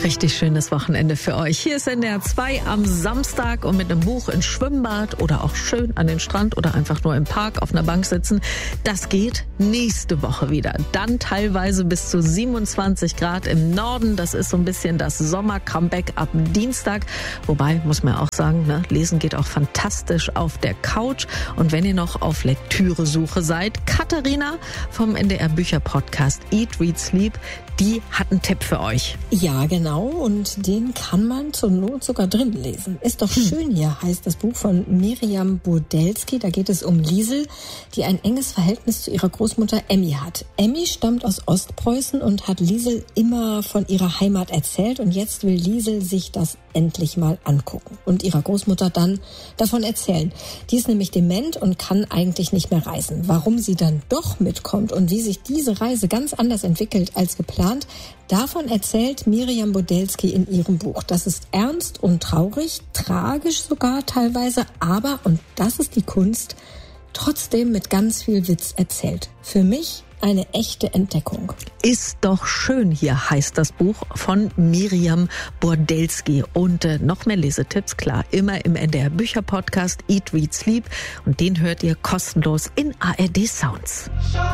richtig schönes Wochenende für euch. Hier ist NDR 2 am Samstag und mit einem Buch ins Schwimmbad oder auch schön an den Strand oder einfach nur im Park auf einer Bank sitzen. Das geht nächste Woche wieder. Dann teilweise bis zu 27 Grad im Norden. Das ist so ein bisschen das Sommer-Comeback ab Dienstag. Wobei, muss man auch sagen, lesen geht auch fantastisch auf der Couch. Und wenn ihr noch auf Lektüresuche seid, Katharina vom NDR Bücher-Podcast Eat, Read, Sleep, die hat einen Tipp für euch. Ja, genau. Und den kann man zur Not sogar drin lesen. Ist doch schön hier, heißt das Buch von Miriam Bodelski. Da geht es um Liesel, die ein enges Verhältnis zu ihrer Großmutter Emmy hat. Emmy stammt aus Ostpreußen und hat Liesel immer von ihrer Heimat erzählt. Und jetzt will Liesel sich das endlich mal angucken und ihrer Großmutter dann davon erzählen. Die ist nämlich dement und kann eigentlich nicht mehr reisen. Warum sie dann doch mitkommt und wie sich diese Reise ganz anders entwickelt als geplant, davon erzählt Miriam Bodelski in ihrem Buch. Das ist ernst und traurig, tragisch sogar teilweise, aber, und das ist die Kunst, trotzdem mit ganz viel Witz erzählt. Für mich eine echte Entdeckung. Ist doch schön hier, heißt das Buch von Miriam Bodelski. Und noch mehr Lesetipps, klar, immer im NDR Bücher-Podcast Eat, Read, Sleep. Und den hört ihr kostenlos in ARD Sounds.